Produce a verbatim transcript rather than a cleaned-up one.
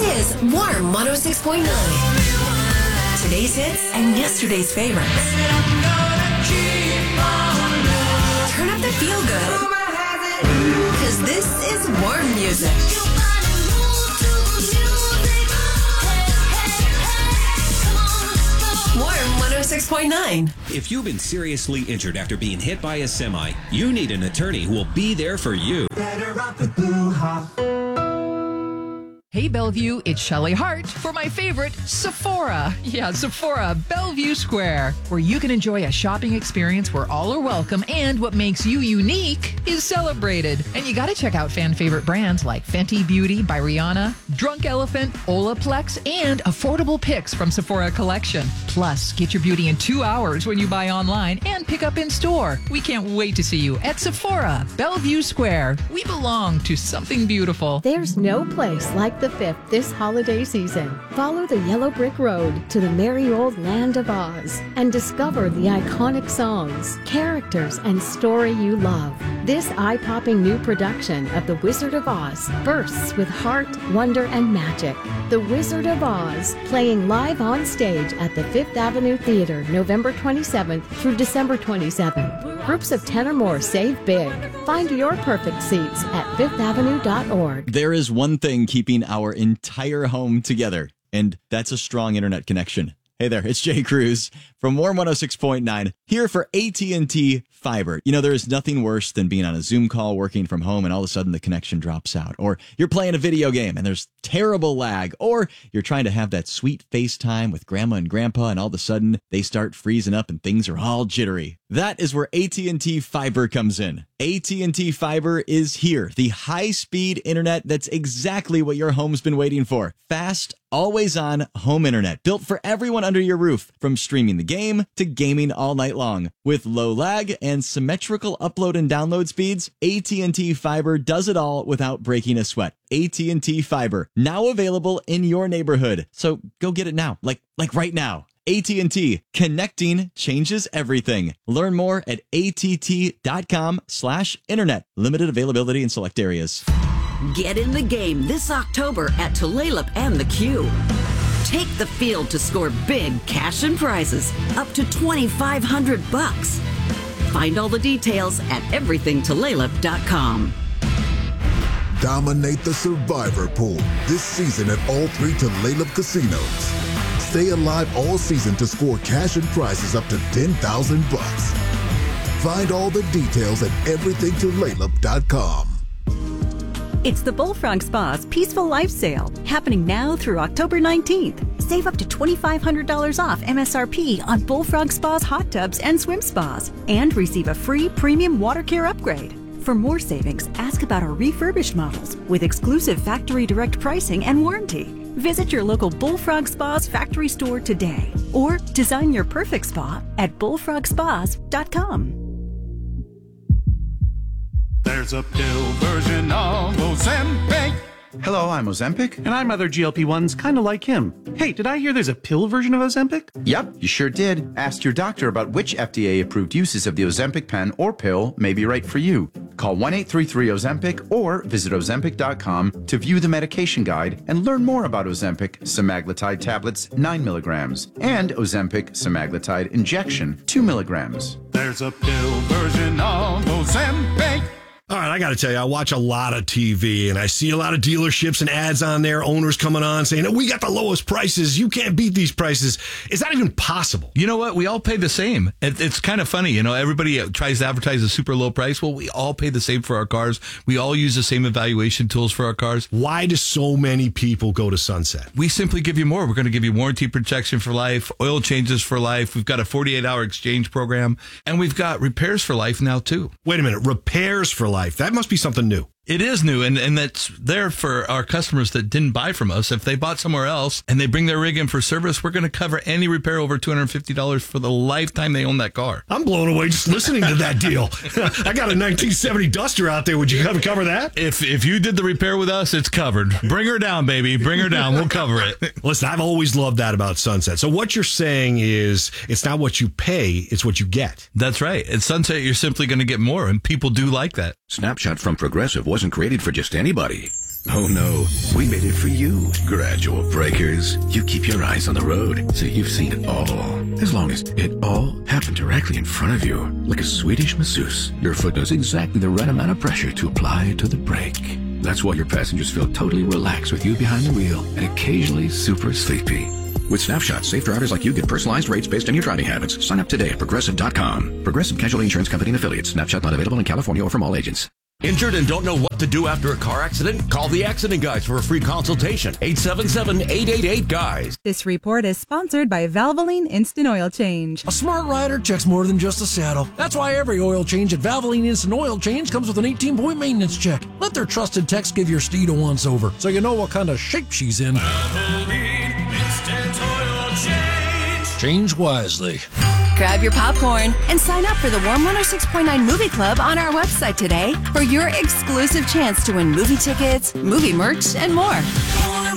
is Warm one oh six point nine. Today's hits and yesterday's favorites. Turn up the feel good. Because this is Warm music. Warm one oh six point nine. If you've been seriously injured after being hit by a semi, you need an attorney who will be there for you. Better rock with Blue Hop. Hey, Bellevue, it's Shelley Hart for my favorite, Sephora. Yeah, Sephora, Bellevue Square, where you can enjoy a shopping experience where all are welcome and what makes you unique is celebrated. And you got to check out fan favorite brands like Fenty Beauty by Rihanna, Drunk Elephant, Olaplex, and affordable picks from Sephora Collection. Plus, get your beauty in two hours when you buy online and pick up in store. We can't wait to see you at Sephora, Bellevue Square. We belong to something beautiful. There's no place like the fifth this holiday season. Follow the yellow brick road to the merry old land of Oz and discover the iconic songs, characters, and story you love. This eye-popping new production of The Wizard of Oz bursts with heart, wonder, and magic. The Wizard of Oz, playing live on stage at the Fifth Avenue Theater November twenty-seventh through December twenty-seventh. Groups of ten or more save big. Find your perfect seats at fifth avenue dot org. There is one thing keeping our entire home together, and that's a strong internet connection. Hey there, it's Jay Cruz from Warm one oh six point nine here for A T and T Fiber. You know, there is nothing worse than being on a Zoom call working from home and all of a sudden the connection drops out. Or you're playing a video game and there's terrible lag. Or you're trying to have that sweet FaceTime with grandma and grandpa and all of a sudden they start freezing up and things are all jittery. That is where A T and T Fiber comes in. A T and T Fiber is here. The high-speed internet that's exactly what your home's been waiting for. Fast, always-on home internet built for everyone under your roof. From streaming the game to gaming all night long. With low lag and symmetrical upload and download speeds, A T and T Fiber does it all without breaking a sweat. A T and T Fiber, now available in your neighborhood. So go get it now, like like right now. A T and T, connecting changes everything. Learn more at att.com slash internet. Limited availability in select areas. Get in the game this October at Tulalip and the Q. Take the field to score big cash and prizes, up to twenty-five hundred bucks. Find all the details at everything tulalip dot com. Dominate the Survivor Pool this season at all three Tulalip casinos. Stay alive all season to score cash and prizes up to ten thousand bucks. Find all the details at everything tulalip dot com. It's the Bullfrog Spa's Peaceful Life Sale, happening now through October nineteenth. Save up to twenty-five hundred dollars off M S R P on Bullfrog Spa's hot tubs and swim spas, and receive a free premium water care upgrade. For more savings, ask about our refurbished models with exclusive factory direct pricing and warranty. Visit your local Bullfrog Spa's factory store today, or design your perfect spa at bullfrog spas dot com. There's a pill version of Ozempic. Hello, I'm Ozempic. And I'm other G L P ones kind of like him. Hey, did I hear there's a pill version of Ozempic? Yep, you sure did. Ask your doctor about which F D A-approved uses of the Ozempic pen or pill may be right for you. Call one eight three three Ozempic or visit ozempic dot com to view the medication guide and learn more about Ozempic semaglutide tablets nine milligrams and Ozempic semaglutide injection two milligrams. There's a pill version of Ozempic. All right, I got to tell you, I watch a lot of T V, and I see a lot of dealerships and ads on there, owners coming on saying, we got the lowest prices. You can't beat these prices. Is that even possible? You know what? We all pay the same. It, it's kind of funny. You know, everybody tries to advertise a super low price. Well, we all pay the same for our cars. We all use the same evaluation tools for our cars. Why do so many people go to Sunset? We simply give you more. We're going to give you warranty protection for life, oil changes for life. We've got a forty-eight hour exchange program, and we've got repairs for life now, too. Wait a minute. Repairs for life. That must be something new. It is new, and, and that's there for our customers that didn't buy from us. If they bought somewhere else and they bring their rig in for service, we're going to cover any repair over two hundred fifty dollars for the lifetime they own that car. I'm blown away just listening to that deal. I got a nineteen seventy Duster out there. Would you cover that? If if you did the repair with us, it's covered. Bring her down, baby. Bring her down. We'll cover it. Listen, I've always loved that about Sunset. So what you're saying is it's not what you pay, it's what you get. That's right. At Sunset, you're simply going to get more, and people do like that. Snapshot from Progressive wasn't created for just anybody. Oh no, we made it for you, gradual breakers. You keep your eyes on the road, so you've seen it all. As long as it all happened directly in front of you, like a Swedish masseuse, your foot knows exactly the right amount of pressure to apply to the brake. That's why your passengers feel totally relaxed with you behind the wheel and occasionally super sleepy. With Snapshot, safe drivers like you get personalized rates based on your driving habits. Sign up today at Progressive dot com. Progressive Casualty Insurance Company and Affiliates. Snapshot not available in California or from all agents. Injured and don't know what to do after a car accident? Call the Accident Guys for a free consultation. eight seven seven, eight eight eight, GUYS. This report is sponsored by Valvoline Instant Oil Change. A smart rider checks more than just a saddle. That's why every oil change at Valvoline Instant Oil Change comes with an eighteen-point maintenance check. Let their trusted techs give your steed a once-over so you know what kind of shape she's in. Valvoline Instant Oil Change. Change wisely. Grab your popcorn and sign up for the Warm one oh six point nine Movie Club on our website today for your exclusive chance to win movie tickets, movie merch, and more.